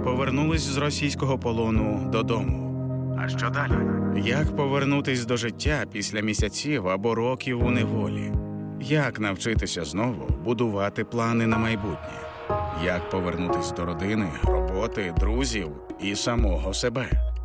повернулись з російського полону додому. А що далі? Як повернутись до життя після місяців або років у неволі? Як навчитися знову будувати плани на майбутнє? Як повернутись до родини, роботи, друзів і самого себе?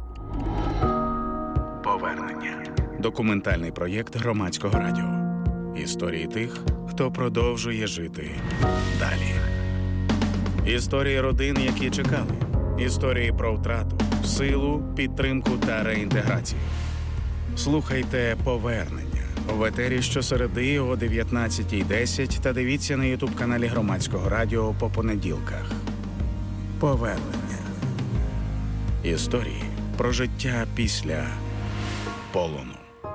Повернення. Документальний проєкт Громадського радіо. Історії тих, хто продовжує жити далі. Історії родин, які чекали. Історії про втрату, силу, підтримку та реінтеграцію. Слухайте «Повернення» в етері щосереди о 19:10 та дивіться на ютуб-каналі Громадського радіо по понеділках. «Повернення». Історії про життя після полону.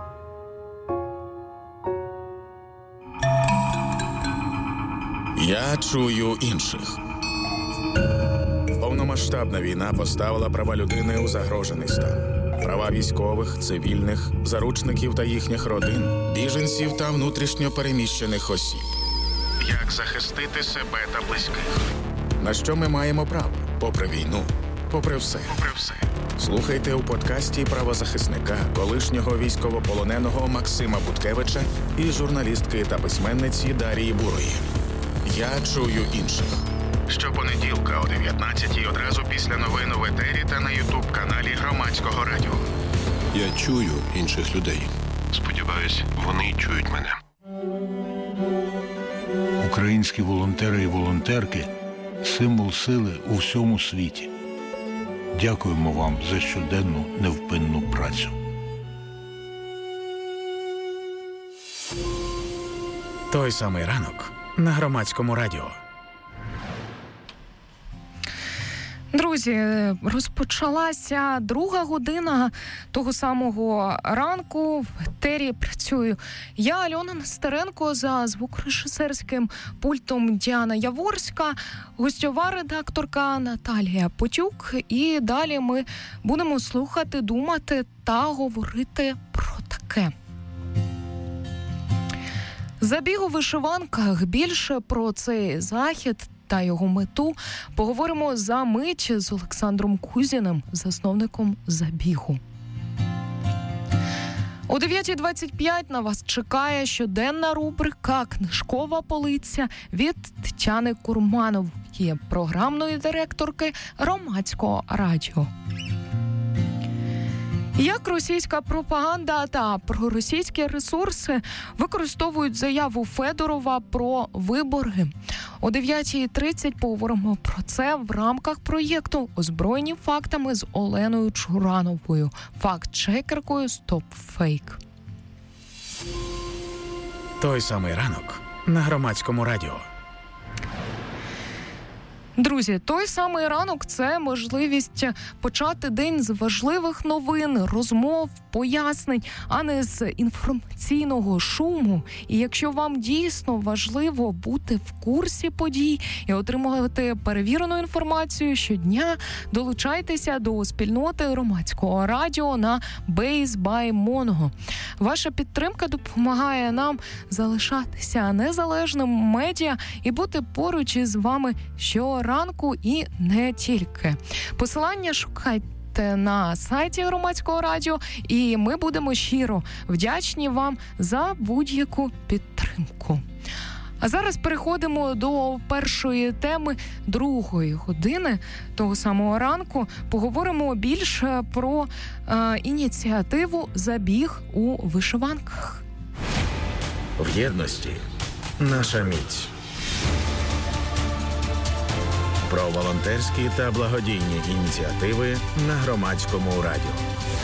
Я чую інших. Повномасштабна війна поставила права людини у загрожений стан. Права військових, цивільних, заручників та їхніх родин, біженців та внутрішньо переміщених осіб. Як захистити себе та близьких? На що ми маємо право? Попри війну, попри все. Слухайте у подкасті правозахисника, колишнього військовополоненого Максима Буткевича і журналістки та письменниці Дарії Бурої. Я чую інших. Щопонеділка о 19:00 одразу після новин в етері та на ютуб-каналі Громадського радіо. Я чую інших людей. Сподіваюсь, вони чують мене. Українські волонтери і волонтерки – символ сили у всьому світі. Дякуємо вам за щоденну невпинну працю. Той самий ранок на Громадському радіо. Друзі, розпочалася друга година того самого ранку. В етері працюю я, Альона Нестеренко, за звукорежисерським пультом Діана Яворська, гостьова редакторка Наталія Потюк. І далі ми будемо слухати, думати та говорити про таке. Забіг у вишиванках. Більше про цей захід та його мету поговоримо за мить з Олександром Кузіним, засновником забігу. О 9:25 на вас чекає щоденна рубрика «Книжкова полиця» від Тетяни Курманової, програмної директорки Громадського радіо. Як російська пропаганда та проросійські ресурси використовують заяву Федорова про вибори? О 9:30 поговоримо про це в рамках проєкту «Озброєні фактами» з Оленою Чурановою, факт-чекеркою «Стоп Фейк». Той самий ранок на Громадському радіо. Друзі, той самий ранок – це можливість почати день з важливих новин, розмов, пояснень, а не з інформаційного шуму. І якщо вам дійсно важливо бути в курсі подій і отримувати перевірену інформацію щодня, долучайтеся до спільноти Громадського радіо на Base by Mono. Ваша підтримка допомагає нам залишатися незалежним медіа і бути поруч із вами щоранку і не тільки. Посилання шукайте на сайті Громадського радіо, і ми будемо щиро вдячні вам за будь-яку підтримку. А зараз переходимо до першої теми другої години того самого ранку. Поговоримо більше про ініціативу «Забіг у вишиванках». В єдності наша міць. Про волонтерські та благодійні ініціативи на Громадському радіо.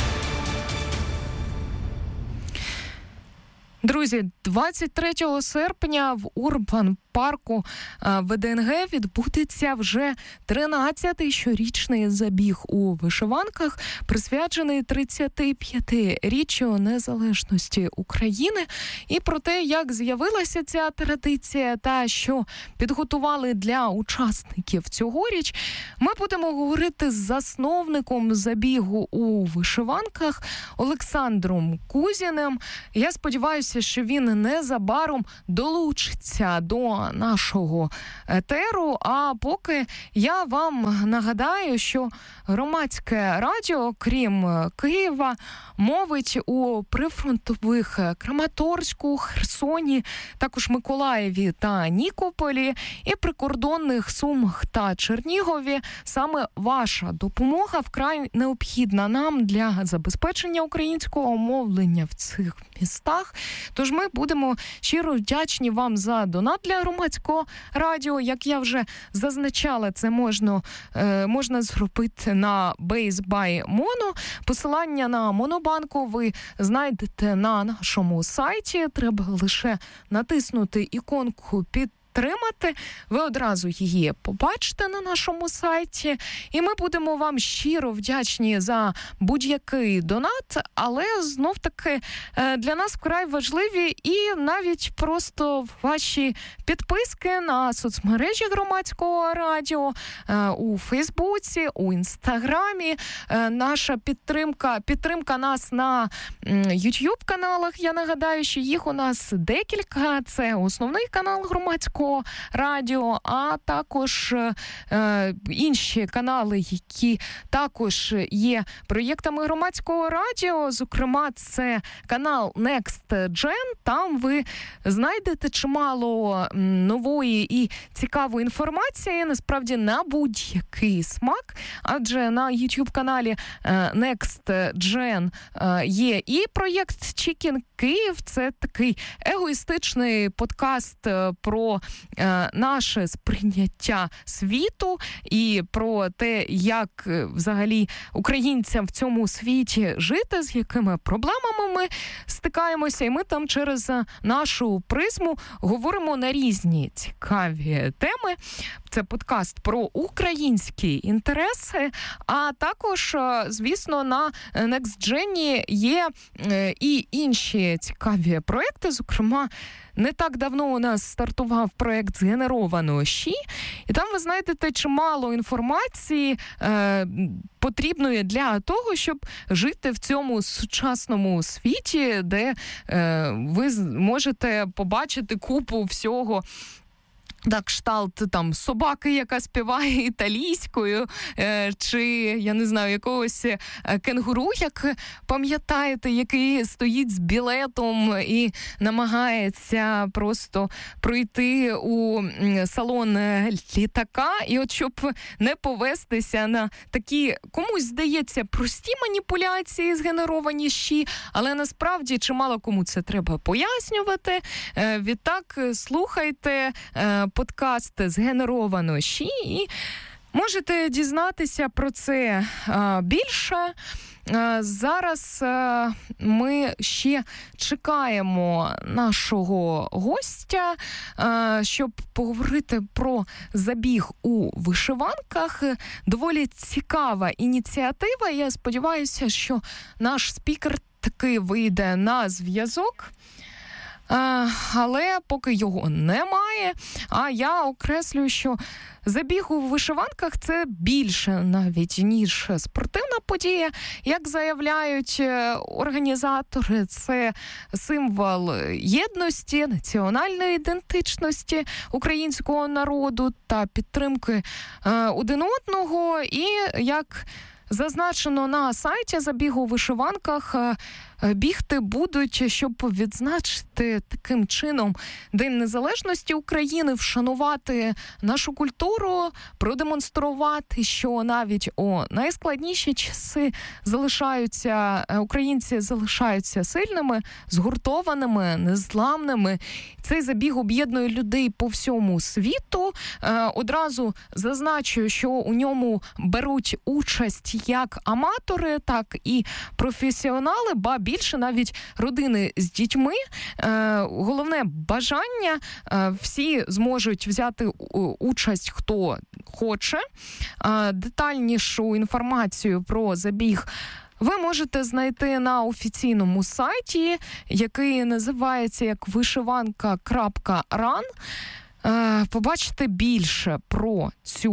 Друзі, 23 серпня в Урбан-парку ВДНГ відбудеться вже 13-й щорічний забіг у вишиванках, присвячений 35-річчю незалежності України. І про те, як з'явилася ця традиція та що підготували для учасників цьогоріч, ми будемо говорити з засновником забігу у вишиванках Олександром Кузіним. Я сподіваюся, що він незабаром долучиться до нашого етеру. А поки я вам нагадаю, що громадське радіо, крім Києва, мовить у прифронтових Краматорську, Херсоні, також Миколаєві та Нікополі і прикордонних Сумах та Чернігові. Саме ваша допомога вкрай необхідна нам для забезпечення українського мовлення в цих містах. Тож ми будемо щиро вдячні вам за донат для громадського радіо. Як я вже зазначала, це можна зробити на Base by Mono. Посилання на Монобанку ви знайдете на нашому сайті. Треба лише натиснути іконку підтримати. Ви одразу її побачите на нашому сайті. І ми будемо вам щиро вдячні за будь-який донат, але знов-таки для нас вкрай важливі і навіть просто ваші підписки на соцмережі громадського радіо, у Фейсбуці, у Інстаграмі, наша підтримка нас на YouTube-каналах. Я нагадаю, що їх у нас декілька. Це основний канал громадського радіо, а також інші канали, які також є проєктами громадського радіо. Зокрема, це канал Next Gen. Там ви знайдете чимало нової і цікавої інформації, насправді на будь-який смак, адже на YouTube-каналі Next Gen є і проєкт Chicken Київ. Це такий егоїстичний подкаст про наше сприйняття світу і про те, як взагалі українцям в цьому світі жити, з якими проблемами ми стикаємося. І ми там через нашу призму говоримо на різні цікаві теми. Це подкаст про українські інтереси, а також, звісно, на NextGen є і інші цікаві проекти. Зокрема, не так давно у нас стартував проект «Згенеровано ЩІ», і там ви знайдете чимало інформації, потрібної для того, щоб жити в цьому сучасному світі, де ви можете побачити купу всього, так, кшталт там собаки, яка співає італійською, чи, я не знаю, якогось кенгуру, як пам'ятаєте, який стоїть з білетом і намагається просто пройти у салон літака. І от щоб не повестися на такі, комусь здається, прості маніпуляції згенеровані щі, але насправді чимало кому це треба пояснювати. Відтак, слухайте подкаст «Згенеровано ЩІ» і можете дізнатися про це більше. Зараз ми ще чекаємо нашого гостя, щоб поговорити про забіг у вишиванках. Доволі цікава ініціатива. Я сподіваюся, що наш спікер таки вийде на зв'язок. Але поки його немає, а я окреслюю, що забіг у вишиванках – це більше навіть, ніж спортивна подія. Як заявляють організатори, це символ єдності, національної ідентичності українського народу та підтримки один одного. І як зазначено на сайті забігу у вишиванках, бігти будуть, щоб відзначити таким чином День Незалежності України, вшанувати нашу культуру, продемонструвати, що навіть у найскладніші часи українці залишаються сильними, згуртованими, незламними. Цей забіг об'єднує людей по всьому світу. Одразу зазначу, що у ньому беруть участь як аматори, так і професіонали, ба більше навіть родини з дітьми. Головне бажання, всі зможуть взяти участь, хто хоче. Детальнішу інформацію про забіг ви можете знайти на офіційному сайті, який називається як вишиванка.ран. Побачите більше про цю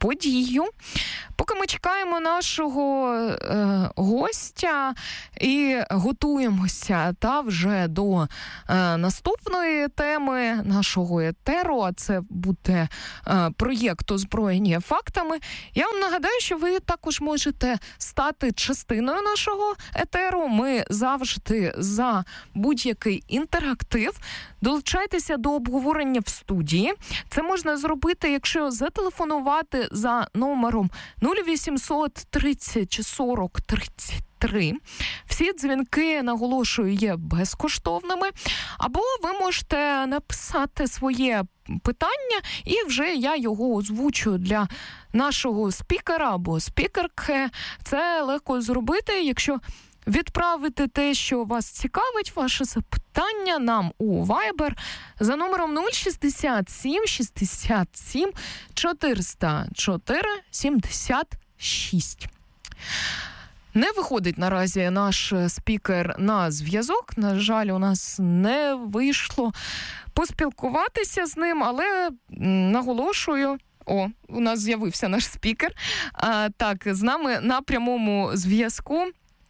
подію. Поки ми чекаємо нашого гостя і готуємося вже до наступної теми нашого етеру, а це буде проєкт «Озброєні фактами». Я вам нагадаю, що ви також можете стати частиною нашого етеру. Ми завжди за будь-який інтерактив. Долучайтеся до обговорення в студії. Це можна зробити, якщо зателефонувати за номером 0800 30 40 33. Всі дзвінки, наголошую, є безкоштовними. Або ви можете написати своє питання, і вже я його озвучу для нашого спікера або спікерки. Це легко зробити, якщо відправити те, що вас цікавить, ваше запитання нам у Viber за номером 067 67 404 76. Не виходить наразі наш спікер на зв'язок. На жаль, у нас не вийшло поспілкуватися з ним, але наголошую, у нас з'явився наш спікер. Так, з нами на прямому зв'язку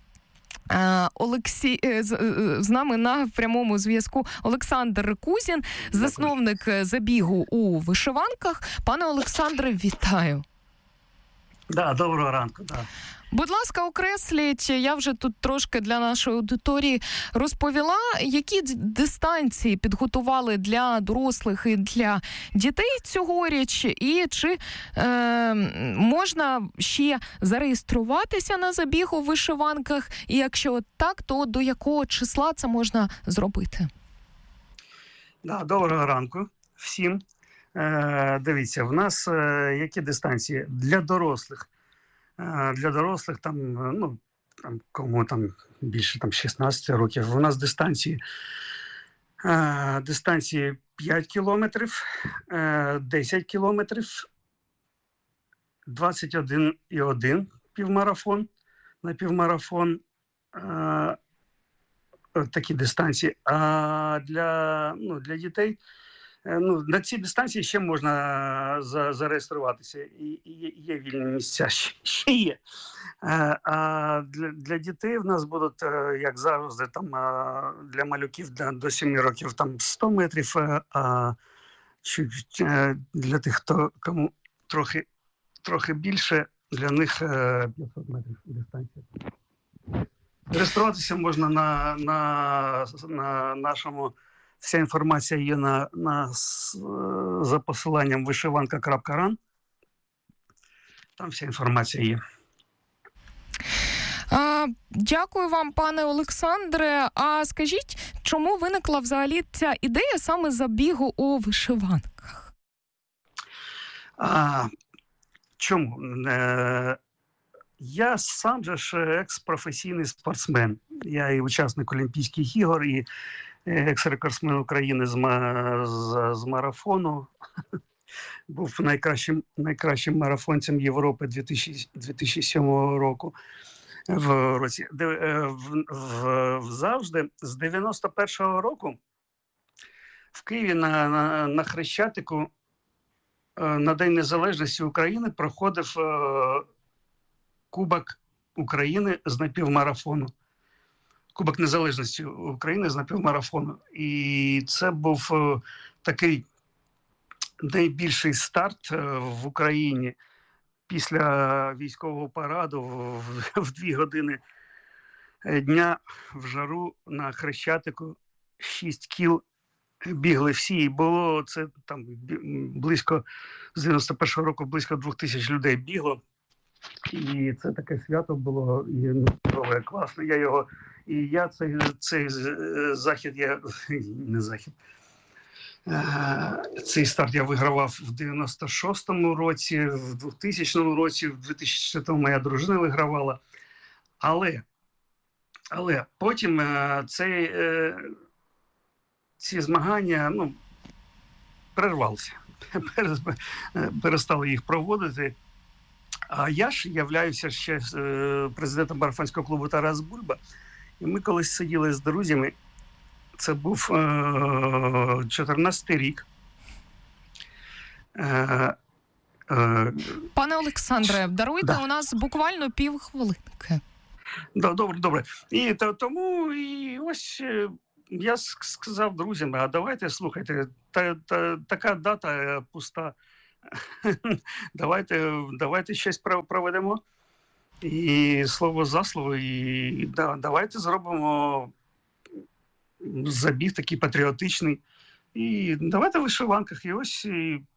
з нами на прямому зв'язку Олександр Кузін, засновник забігу у вишиванках. Пане Олександре, вітаю. Доброго ранку. Будь ласка, окресліть, я вже тут трошки для нашої аудиторії розповіла, які дистанції підготували для дорослих і для дітей цьогоріч, і чи можна ще зареєструватися на забіг у вишиванках, і якщо так, то до якого числа це можна зробити? Доброго ранку всім. Дивіться, в нас які дистанції для дорослих? Для дорослих кому більше 16 років. У нас дистанції 5 кілометрів, 10 кілометрів, 21,1 півмарафон, на півмарафон, такі дистанції. А для дітей на цій дистанції ще можна зареєструватися, і є вільні місця, ще є. А для дітей в нас будуть, як завжди, для малюків до 7 років 100 метрів, а для тих, кому трохи більше, для них 500 метрів дистанція. Реєструватися можна на нашому. Вся інформація є за посиланням вишиванка.ран. Там вся інформація є. Дякую вам, пане Олександре. А скажіть, чому виникла взагалі ця ідея саме забігу у вишиванках? Чому? Я сам же екс-професійний спортсмен. Я і учасник Олімпійських ігор, і екс-рекордсмен України з марафону. Був найкращим марафонцем Європи 2007 року. Завжди з 91-го року в Києві на Хрещатику на День Незалежності України проходив Кубок України з напівмарафону. Кубок Незалежності України з напівмарафону. І це був такий найбільший старт в Україні після військового параду в 2 години дня в жару на Хрещатику 6 кіл бігли всі. І було це близько, з 91-го року близько 2000 людей бігло. І це таке свято було, і класно. Я цей захід, цей старт я вигравав в 96-му році, в 2000 році, в 2004-му моя дружина вигравала. Але потім ці змагання перервалися. Перестали їх проводити. А я ж являюся ще президентом марафонського клубу «Тарас Бульба». І ми колись сиділи з друзями. Це був 14-й рік. Пане Олександре, даруйте, у нас буквально півхвилинки. Добре. І тому і ось я сказав друзям, а давайте, слухайте, така дата пуста. Давайте щось проведемо. І слово за слово, і давайте зробимо забіг такий патріотичний. І давайте в вишиванках. І ось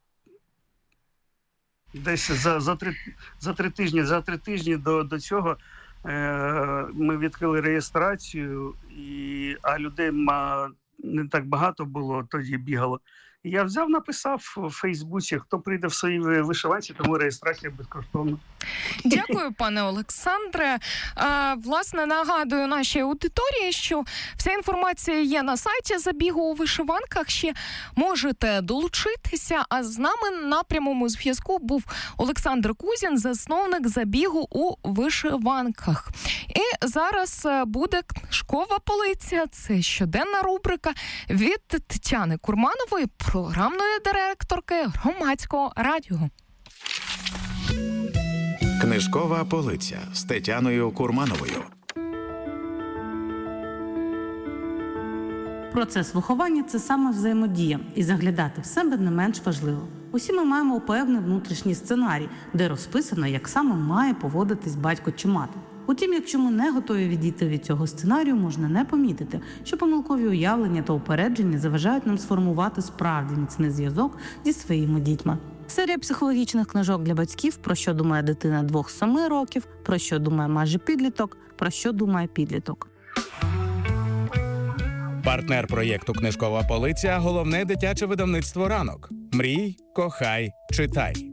десь за три тижні до цього ми відкрили реєстрацію, а людей не так багато було, тоді бігало. І я написав у Фейсбуці, хто прийде в своїй вишиванці, тому реєстрація безкоштовна. Дякую, пане Олександре. Власне, нагадую нашій аудиторії, що вся інформація є на сайті забігу у вишиванках. Ще можете долучитися, а з нами на прямому зв'язку був Олександр Кузін, засновник забігу у вишиванках. І зараз буде книжкова полиця. Це щоденна рубрика від Тетяни Курманової, програмної директорки Громадського радіо. Книжкова полиця з Тетяною Курмановою. Процес виховання – це саме взаємодія, і заглядати в себе не менш важливо. Усі ми маємо певний внутрішній сценарій, де розписано, як саме має поводитись батько чи мати. Утім, якщо ми не готові відійти від цього сценарію, можна не помітити, що помилкові уявлення та упередження заважають нам сформувати справді міцний зв'язок зі своїми дітьми. Серія психологічних книжок для батьків «Про що думає дитина 2-7 років», «Про що думає майже підліток», «Про що думає підліток». Партнер проєкту «Книжкова полиця» – головне дитяче видавництво «Ранок». Мрій, кохай, читай.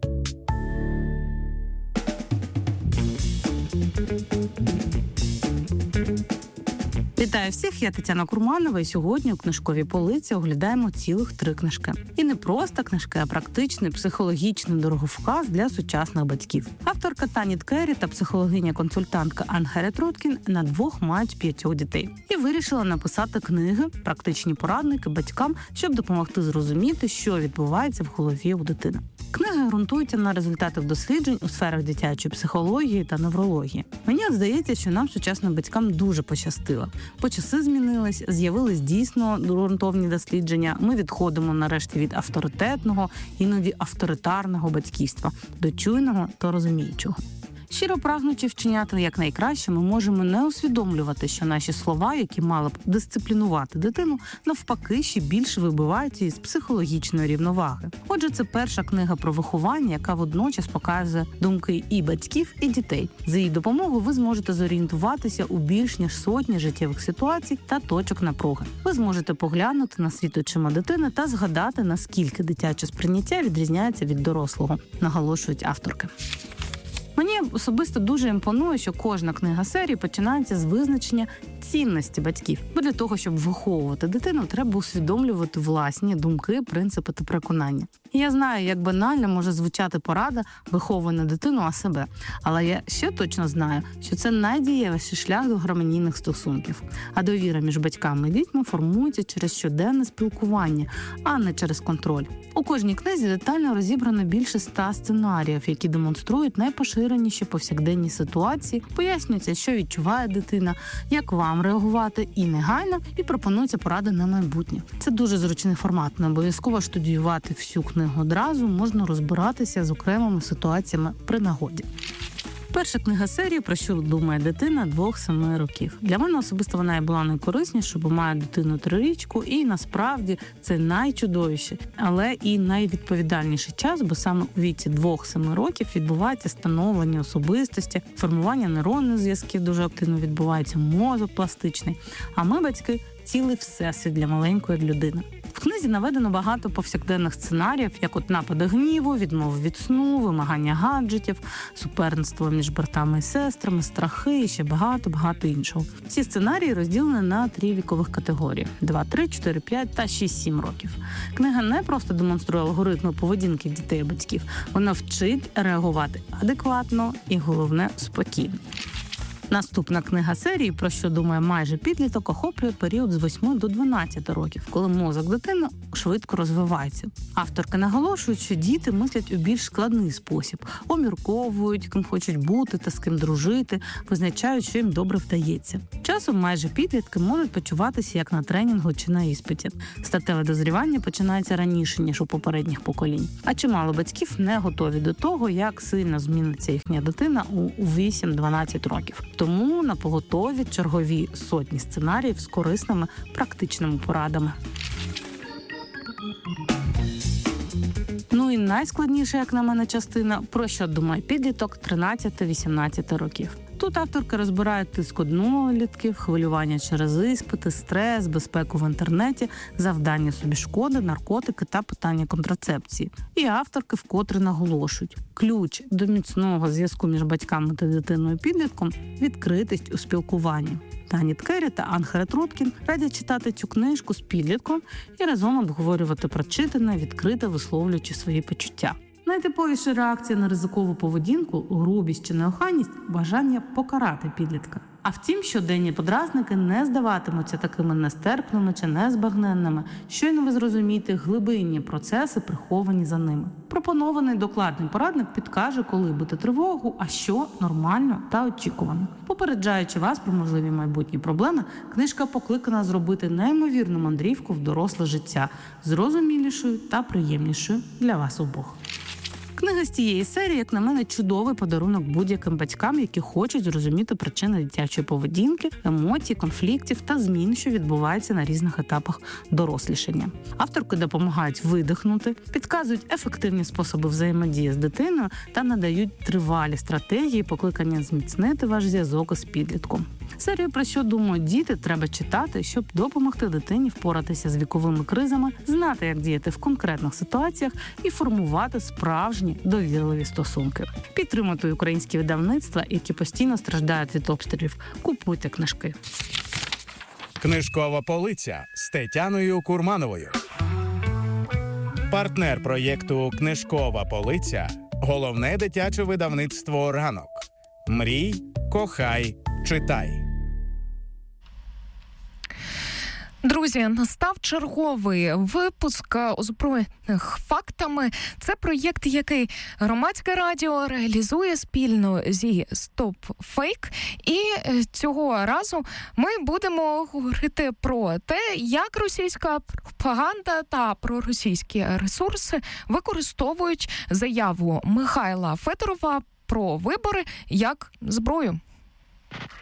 Вітаю всіх, я Тетяна Курманова, і сьогодні у «Книжковій полиці» оглядаємо цілих 3 книжки. І не просто книжки, а практичний психологічний дороговказ для сучасних батьків. Авторка Таніт Керрі та психологиня-консультантка Ангелія Труткін на 2 мають 5 дітей. І вирішила написати книги, практичні порадники батькам, щоб допомогти зрозуміти, що відбувається в голові у дитини. Книги ґрунтуються на результатах досліджень у сферах дитячої психології та неврології. Мені здається, що нам, сучасним батькам, дуже пощастило. Бо часи змінились, з'явились дійсно ґрунтовні дослідження. Ми відходимо нарешті від авторитетного, іноді авторитарного батьківства до чуйного та розуміючого. Щиро прагнучи вчиняти якнайкраще, ми можемо не усвідомлювати, що наші слова, які мали б дисциплінувати дитину, навпаки, ще більше вибивають її з психологічної рівноваги. Отже, це перша книга про виховання, яка водночас показує думки і батьків, і дітей. За її допомогою ви зможете зорієнтуватися у більш ніж 100 життєвих ситуацій та точок напруги. Ви зможете поглянути на світ очима дитини та згадати, наскільки дитяче сприйняття відрізняється від дорослого, наголошують авторки. Мені особисто дуже імпонує, що кожна книга серії починається з визначення цінності батьків. Бо для того, щоб виховувати дитину, треба усвідомлювати власні думки, принципи та переконання. І я знаю, як банально може звучати порада виховувати не дитину, а себе. Але я ще точно знаю, що це найдієвіший шлях до гармонійних стосунків. А довіра між батьками і дітьми формується через щоденне спілкування, а не через контроль. У кожній книзі детально розібрано більше 100 сценаріїв, які демонструють найпоширеніші повсякденні ситуації, пояснюється, що відчуває дитина, як вам реагувати і негайно, і пропонуються поради на майбутнє. Це дуже зручний формат, не обов'язково студіювати всю книгу одразу, можна розбиратися з окремими ситуаціями при нагоді. Перша книга серії «Про що думає дитина 2-7 років». Для мене особисто вона і була найкорисніша, бо має дитину 3-річку, і насправді це найчудовіший, але і найвідповідальніший час, бо саме у віці 2-7 років відбувається становлення особистості, формування нейронних зв'язків дуже активно відбувається, мозок пластичний. А ми, батьки, цілий всесвіт для маленької людини. В книзі наведено багато повсякденних сценаріїв, як от напади гніву, відмови від сну, вимагання гаджетів, суперництво між братами і сестрами, страхи і ще багато іншого. Ці сценарії розділені на 3 вікових категорії – 2, 3, 4, 5 та 6-7 років. Книга не просто демонструє алгоритми поведінки дітей і батьків, вона вчить реагувати адекватно і, головне, спокійно. Наступна книга серії «Про що думає майже підліток» охоплює період з 8 до 12 років, коли мозок дитини швидко розвивається. Авторки наголошують, що діти мислять у більш складний спосіб, обмірковують, ким хочуть бути та з ким дружити, визначають, що їм добре вдається. Часом майже підлітки можуть почуватися як на тренінгу чи на іспиті. Статеве дозрівання починається раніше, ніж у попередніх поколінь. А чимало батьків не готові до того, як сильно зміниться їхня дитина у 8-12 років. Тому напоготові чергові сотні сценаріїв з корисними практичними порадами. Ну і найскладніша, як на мене, частина «Про що думає підліток» 13-18 років. Тут авторки розбирають тиск однолітків, хвилювання через іспити, стрес, безпеку в інтернеті, завдання собі шкоди, наркотики та питання контрацепції. І авторки вкотре наголошують: ключ до міцного зв'язку між батьками та дитиною-підлітком – відкритість у спілкуванні. Таніт Керрі та Анхарет Руткін радять читати цю книжку з підлітком і разом обговорювати прочитане, відкрито висловлюючи свої почуття. Найтиповіша реакція на ризикову поведінку, грубість чи неохайність – бажання покарати підлітка. А втім, щоденні подразники не здаватимуться такими нестерпними чи незбагненними, щойно ви зрозумієте глибинні процеси, приховані за ними. Пропонований докладний порадник підкаже, коли бити тривогу, а що нормально та очікувано. Попереджаючи вас про можливі майбутні проблеми, книжка покликана зробити неймовірну мандрівку в доросле життя, зрозумілішою та приємнішою для вас обох. Книга з цієї серії, як на мене, чудовий подарунок будь-яким батькам, які хочуть зрозуміти причини дитячої поведінки, емоцій, конфліктів та змін, що відбуваються на різних етапах дорослішання. Авторки допомагають видихнути, підказують ефективні способи взаємодії з дитиною та надають тривалі стратегії, покликання зміцнити ваш зв'язок із підлітком. Серію «Про що думають діти» треба читати, щоб допомогти дитині впоратися з віковими кризами, знати, як діяти в конкретних ситуаціях і формувати справжні довірливі стосунки. Підтримуйте українські видавництва, які постійно страждають від обстрілів. Купуйте книжки. Книжкова полиця з Тетяною Курмановою. Партнер проєкту «Книжкова полиця» – головне дитяче видавництво «Ранок». Мрій, кохай, читай. Друзі, настав черговий випуск «Озброєних фактами». Це проєкт, який Громадське радіо реалізує спільно зі Stop Fake. І цього разу ми будемо говорити про те, як російська пропаганда та проросійські ресурси використовують заяву Михайла Федорова про вибори як зброю.